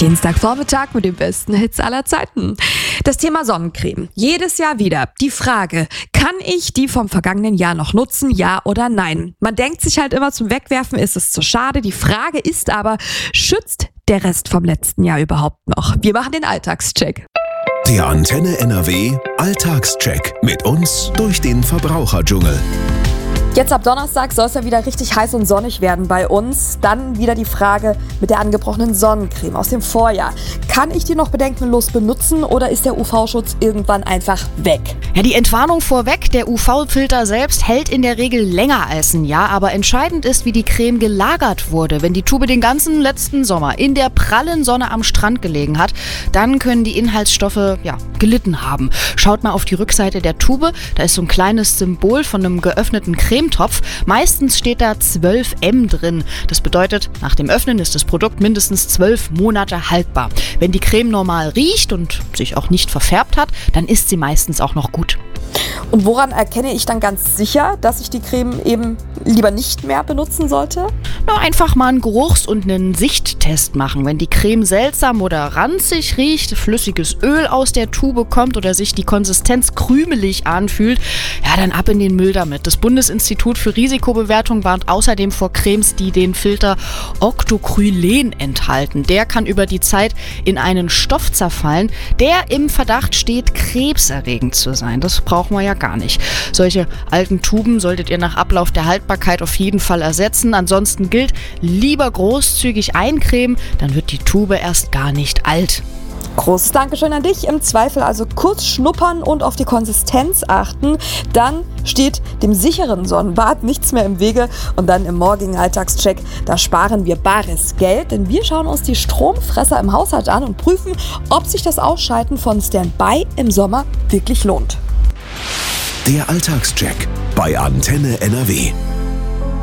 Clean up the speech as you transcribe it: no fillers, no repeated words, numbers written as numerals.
Dienstagvormittag mit den besten Hits aller Zeiten. Das Thema Sonnencreme. Jedes Jahr wieder. Die Frage, kann ich die vom vergangenen Jahr noch nutzen, ja oder nein? Man denkt sich halt immer, zum Wegwerfen ist es zu schade. Die Frage ist aber, schützt der Rest vom letzten Jahr überhaupt noch? Wir machen den Alltagscheck. Der Antenne NRW Alltagscheck. Mit uns durch den Verbraucherdschungel. Jetzt ab Donnerstag soll es ja wieder richtig heiß und sonnig werden bei uns. Dann wieder die Frage mit der angebrochenen Sonnencreme aus dem Vorjahr. Kann ich die noch bedenkenlos benutzen oder ist der UV-Schutz irgendwann einfach weg? Ja, die Entwarnung vorweg, der UV-Filter selbst hält in der Regel länger als ein Jahr, aber entscheidend ist, wie die Creme gelagert wurde. Wenn die Tube den ganzen letzten Sommer in der prallen Sonne am Strand gelegen hat, dann können die Inhaltsstoffe gelitten haben. Schaut mal auf die Rückseite der Tube, da ist so ein kleines Symbol von einem geöffneten Cremetopf. Meistens steht da 12M drin. Das bedeutet, nach dem Öffnen ist das Produkt mindestens 12 Monate haltbar. Wenn die Creme normal riecht und sich auch nicht verfärbt hat, dann ist sie meistens auch noch gut. Und woran erkenne ich dann ganz sicher, dass ich die Creme eben lieber nicht mehr benutzen sollte? Einfach mal einen Geruchs- und einen Sichttest machen. Wenn die Creme seltsam oder ranzig riecht, flüssiges Öl aus der Tube kommt oder sich die Konsistenz krümelig anfühlt, dann ab in den Müll damit. Das Bundesinstitut für Risikobewertung warnt außerdem vor Cremes, die den Filter Octocrylen enthalten. Der kann über die Zeit in einen Stoff zerfallen, der im Verdacht steht, krebserregend zu sein. Das brauchen wir ja gar nicht. Solche alten Tuben solltet ihr nach Ablauf der Haltbarkeit auf jeden Fall ersetzen. Ansonsten gilt, lieber großzügig eincremen, dann wird die Tube erst gar nicht alt. Großes Dankeschön an dich. Im Zweifel also kurz schnuppern und auf die Konsistenz achten. Dann steht dem sicheren Sonnenbad nichts mehr im Wege. Und dann im morgigen Alltagscheck, da sparen wir bares Geld. Denn wir schauen uns die Stromfresser im Haushalt an und prüfen, ob sich das Ausschalten von Standby im Sommer wirklich lohnt. Der Alltagscheck bei Antenne NRW.